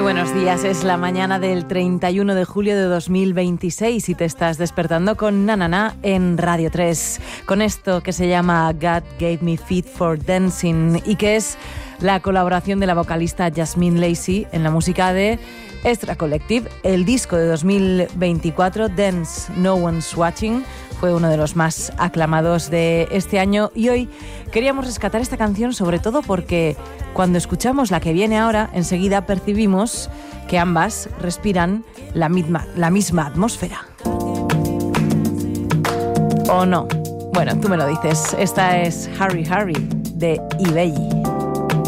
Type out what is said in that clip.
buenos días, es la mañana del 31 de julio de 2026 y te estás despertando con Na Na Na en Radio 3, con esto que se llama God Gave Me Feet for Dancing y que es la colaboración de la vocalista Jasmine Lacey en la música de Extra Collective. El disco de 2024, Dance No One's Watching, fue uno de los más aclamados de este año y hoy queríamos rescatar esta canción sobre todo porque cuando escuchamos la que viene ahora, enseguida percibimos que ambas respiran la misma atmósfera. ¿O no? Bueno, tú me lo dices. Esta es Harry Harry de eBay.